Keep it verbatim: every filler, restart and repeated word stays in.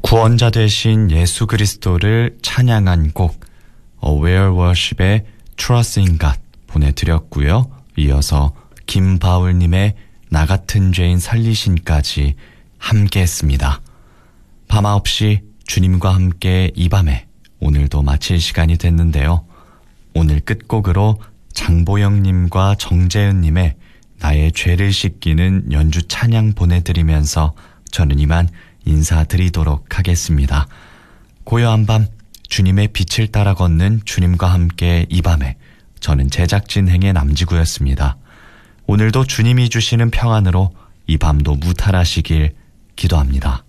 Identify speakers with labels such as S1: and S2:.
S1: 구원자 되신 예수 그리스도를 찬양한 곡 Aware Worship의 Trust in God 보내드렸고요. 이어서 김바울님의 나 같은 죄인 살리신까지 함께 했습니다. 밤 아홉 시 주님과 함께 이 밤에 오늘도 마칠 시간이 됐는데요. 오늘 끝곡으로 장보영님과 정재은님의 나의 죄를 씻기는 연주 찬양 보내드리면서 저는 이만 인사드리도록 하겠습니다. 고요한 밤 주님의 빛을 따라 걷는 주님과 함께 이 밤에 저는 제작진 행의 남지구였습니다. 오늘도 주님이 주시는 평안으로 이 밤도 무탈하시길 기도합니다.